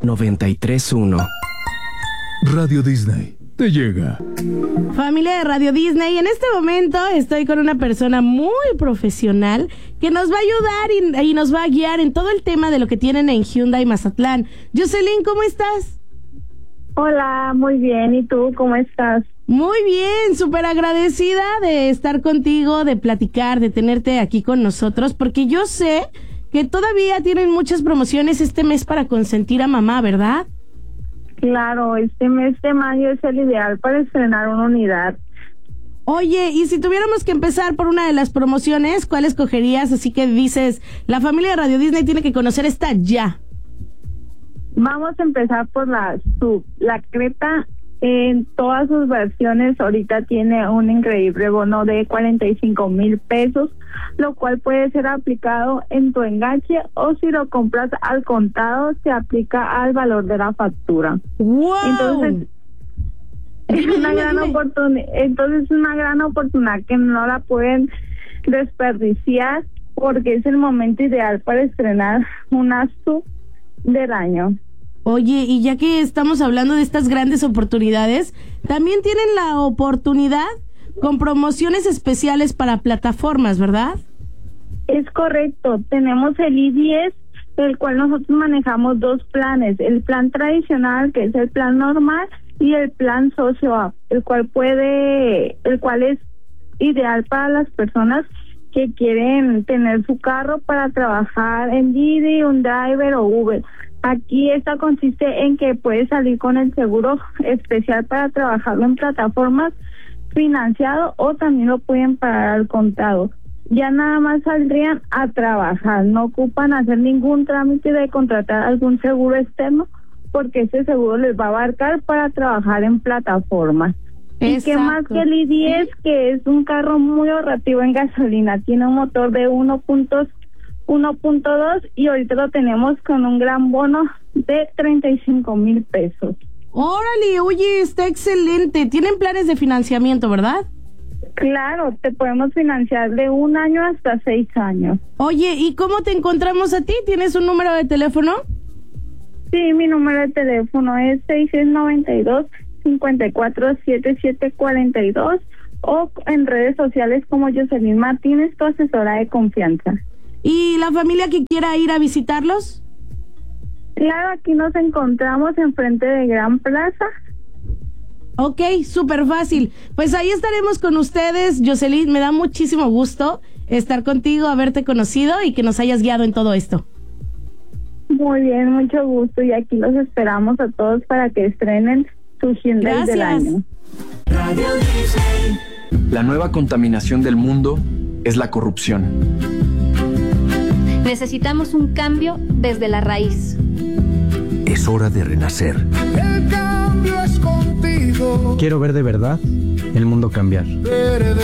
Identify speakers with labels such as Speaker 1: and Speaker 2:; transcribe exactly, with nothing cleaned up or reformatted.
Speaker 1: noventa y tres punto uno.
Speaker 2: Radio Disney te llega.
Speaker 3: Familia de Radio Disney, en este momento estoy con una persona muy profesional que nos va a ayudar y, y nos va a guiar en todo el tema de lo que tienen en Hyundai Mazatlán. Jocelyn, ¿cómo estás?
Speaker 4: Hola, muy bien. ¿Y tú cómo estás?
Speaker 3: Muy bien, súper agradecida de estar contigo, de platicar, de tenerte aquí con nosotros, porque yo sé que todavía tienen muchas promociones este mes para consentir a mamá, ¿verdad?
Speaker 4: Claro, este mes de mayo es el ideal para estrenar una unidad.
Speaker 3: Oye, y si tuviéramos que empezar por una de las promociones, ¿cuál escogerías? Así que dices, la familia de Radio Disney tiene que conocer esta ya.
Speaker 4: Vamos a empezar por la sub. La Creta en todas sus versiones ahorita tiene un increíble bono de cuarenta y cinco mil pesos, lo cual puede ser aplicado en tu enganche o si lo compras al contado se aplica al valor de la factura.
Speaker 3: ¡Wow!
Speaker 4: Entonces es una gran oportunidad, entonces es una gran oportunidad que no la pueden desperdiciar porque es el momento ideal para estrenar una sub del año.
Speaker 3: Oye, y ya que estamos hablando de estas grandes oportunidades, también tienen la oportunidad con promociones especiales para plataformas, ¿verdad?
Speaker 4: Es correcto, tenemos el i diez, el cual nosotros manejamos dos planes, el plan tradicional, que es el plan normal, y el plan socio app, el cual puede, el cual es ideal para las personas que quieren tener su carro para trabajar en Didi, un driver o Uber. Aquí esta consiste en que puedes salir con el seguro especial para trabajarlo en plataformas financiado o también lo pueden pagar al contado. Ya nada más saldrían a trabajar, no ocupan hacer ningún trámite de contratar algún seguro externo porque ese seguro les va a abarcar para trabajar en plataformas. Y que más que el i diez, que es un carro muy ahorrativo en gasolina, tiene un motor de uno punto dos y ahorita lo tenemos con un gran bono de treinta y cinco mil pesos.
Speaker 3: Órale, oye, está excelente. Tienen planes de financiamiento, ¿verdad?
Speaker 4: Claro, te podemos financiar de un año hasta seis años.
Speaker 3: Oye, ¿y cómo te encontramos a ti? ¿Tienes un número de teléfono?
Speaker 4: Sí, mi número de teléfono es seis nueve dos, cinco cuatro, siete siete cuatro dos o en redes sociales como Jocelyn Martínez, tu asesora de confianza.
Speaker 3: ¿Y la familia que quiera ir a visitarlos?
Speaker 4: Claro, aquí nos encontramos enfrente de Gran Plaza.
Speaker 3: Ok, súper fácil. Pues ahí estaremos con ustedes, Jocelyn. Me da muchísimo gusto estar contigo, haberte conocido y que nos hayas guiado en todo esto.
Speaker 4: Muy bien, mucho gusto. Y aquí los esperamos a todos para que estrenen su Hyundai del año.
Speaker 1: Radio Disney. La nueva contaminación del mundo es la corrupción.
Speaker 5: Necesitamos un cambio desde la raíz.
Speaker 2: Es hora de renacer.
Speaker 6: El cambio es contigo.
Speaker 7: Quiero ver de verdad el mundo cambiar.